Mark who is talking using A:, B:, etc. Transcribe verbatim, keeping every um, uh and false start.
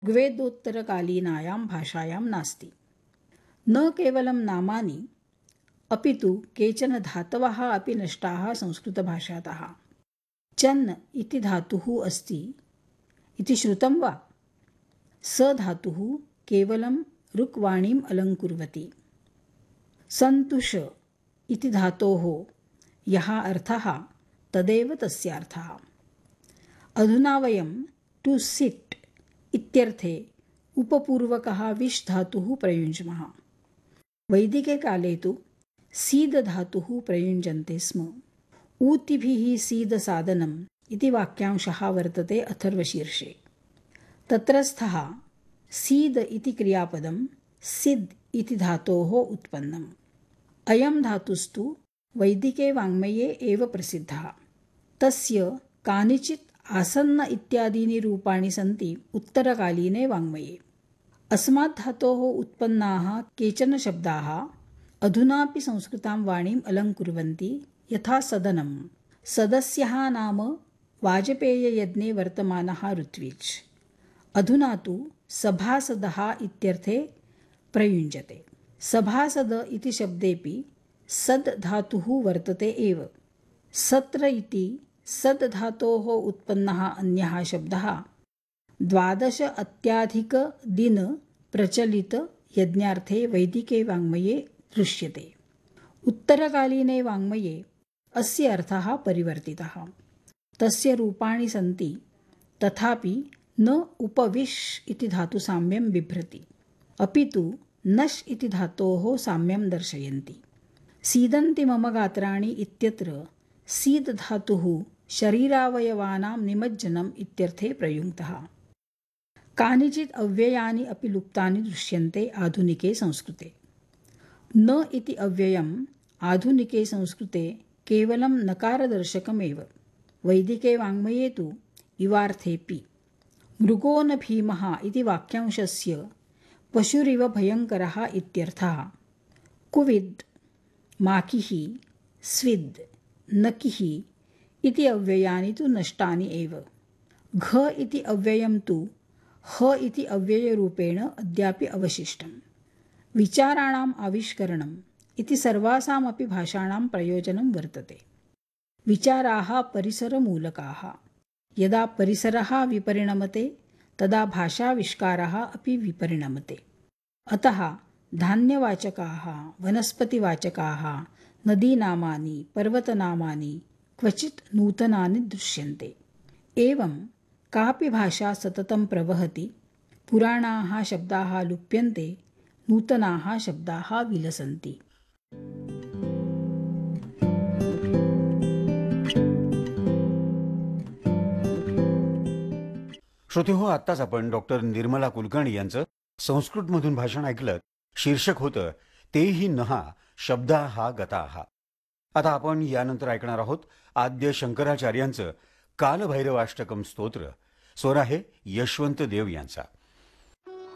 A: ऋग्वेदोत्तरकालीनायां भाषायां नास्ति। न केवलं नामानि अपि तु केचन धातवः अपि नष्टाः संस्कृतभाषातः। चन् इति धातुः अस्ति इति श्रुतं वा? स धातुः केवलं ऋक्वाणीम् अलङ्कुर्वति। सन्तुष इति धातोः यः अर्थः तदेव तस्यार्थः। अधुना वयं टु सिट् इत्यर्थे उपपूर्वकः विश् धातुः प्रयुञ्ज्मः। वैदिके काले तु सीद धातुः प्रयुञ्जन्ते स्म। ऊतिभिः सीदसादनम् इति वाक्यांशः वर्तते अथर्वशीर्षे। तत्रस्थः सीद इति क्रियापदं सिद् इति धातोः उत्पन्नम्। अयं धातुस्तु वैदिके वाङ्मये एव प्रसिद्धः। तस्य कानिचित् आसन्न इत्यादीनि रूपाणि सन्ति उत्तरकालीने वाङ्मये। अस्मात् धातोः उत्पन्नाः केचन शब्दाः अधुनापि संस्कृतां वाणीम् अलङ्कुर्वन्ति, यथा सदनम्। सदस्यः नाम वाजपेययज्ञे वर्तमानः ऋत्विज्। अधुना तु सभासदः इत्यर्थे प्रयुञ्जते। सभासद इति शब्देपि सद् धातुः वर्तते एव। सत्र इति सद् धातोः उत्पन्नः अन्यः शब्दः द्वादश अत्याधिक दिन प्रचलित यज्ञार्थे वैदिके वाङ्मये दृश्यते। उत्तरकालीने वाङ्मये अस्य अर्थः परिवर्तितः। तस्य रूपाणि सन्ति, तथापि न उपविश् इति धातुसाम्यं बिभ्रति, अपि तु नश् इति धातोः साम्यं दर्शयन्ति। सीदन्ति मम गात्राणि इत्यत्र सीद् धातुः शरीरावयवानां निमज्जनम् इत्यर्थे प्रयुक्तः। कानिचित् अव्ययानि अपि लुप्तानि दृश्यन्ते आधुनिके संस्कृते। न इति अव्ययम् आधुनिके संस्कृते केवलं नकारदर्शकमेव। वैदिके वाङ्मये तु इवार्थेऽपि। मृगो न भीमः इति वाक्यांशस्य पशुरिव भयङ्करः इत्यर्थः। कुविद्, माकिः, स्विद्, नकिः इति अव्ययानि तु नष्टानि एव। घ इति अव्ययं तु ह इति अव्ययरूपेण अद्यापि अवशिष्टम्। विचाराणाम् आविष्करणम् इति सर्वासामपि भाषाणां प्रयोजनं वर्तते। विचाराः परिसरमूलकाः। यदा परिसरः विपरिणमते तदा भाषाविष्कारः अपि विपरिणमते। अतः धान्यवाचकाः, वनस्पतिवाचकाः, नदीनामानि, पर्वतनामानि क्वचित् नूतनानि दृश्यन्ते। एवं कापि भाषा सततं प्रवहति, पुराणाः शब्दाः लुप्यन्ते, नूतनाः शब्दाः विलसन्ति।
B: श्रोतेहो, आत्ताच आपण डॉक्टर निर्मला कुलकर्णी यांचं संस्कृतमधून भाषण ऐकलं. शीर्षक होतं तेही नहा शब्दा हा गता हा. आता आपण यानंतर ऐकणार आहोत आद्य शंकराचार्यांचं कालभैरवाष्टकम स्तोत्र. स्वर आहे यशवंत देव यांचा.